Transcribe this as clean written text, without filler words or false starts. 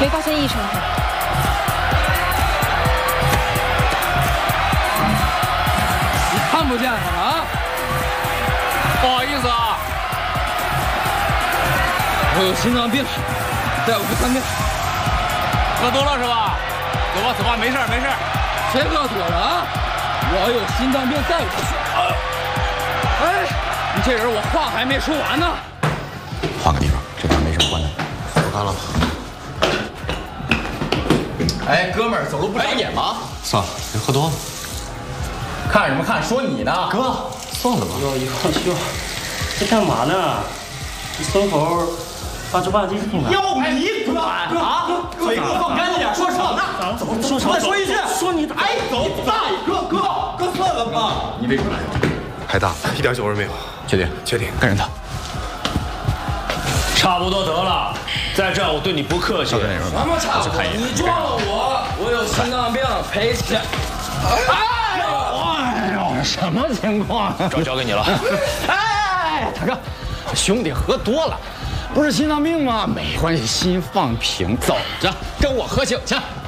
没发现异常。 你看不见了啊？ 不好意思啊， 我有心脏病，带我去看病。 喝多了是吧？走吧，没事没事。 谁喝多了啊？我有心脏病，带我去。哎，你这人我话还没说完呢。 换个地方，这边没什么关的。 我看了。 哎，哥们儿，走路不长眼吗？ 算了，别喝多了。 看什么看？说你呢， 哥，算了吧。 哟，这干嘛呢？这孙猴把猪八戒进来。 要你管啊！嘴给我放干净点，说什么呢？ 走，再说一句，说你哎，走，哥，算了吧。你为什么来？ 太大了，一点酒味没有。 确定？ 确定。 跟着他。 差不多得了，在这我对你不客气。 什么差不多？你撞了我有心脏病，赔钱。哎呦，什么情况？ 这交给你了。 哎，大哥，兄弟喝多了，不是心脏病吗？没关系，心放平，走着跟我喝酒去。